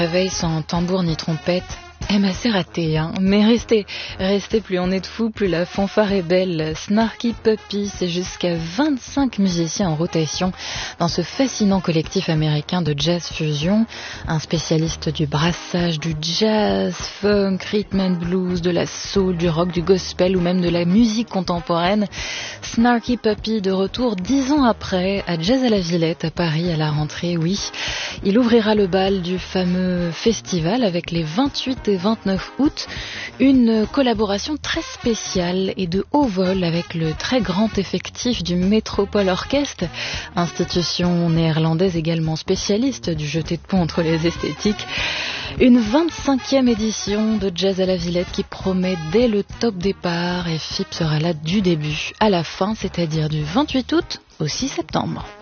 Réveil sans tambour ni trompette. C'est raté, hein. Mais restez, plus on est de fous, plus la fanfare est belle. Snarky Puppy, c'est jusqu'à 25 musiciens en rotation dans ce fascinant collectif américain de jazz fusion. Un spécialiste du brassage, du jazz, funk, rhythm and blues, de la soul, du rock, du gospel ou même de la musique contemporaine. Snarky Puppy de retour 10 ans après à Jazz à la Villette à Paris à la rentrée, oui. Il ouvrira le bal du fameux festival avec les 28 et 29 août, une collaboration très spéciale et de haut vol avec le très grand effectif du Metropole Orchestre, institution néerlandaise également spécialiste du jeté de pont entre les esthétiques. Une 25e édition de Jazz à la Villette qui promet dès le top départ, et FIP sera là du début à la fin, c'est-à-dire du 28 août au 6 septembre.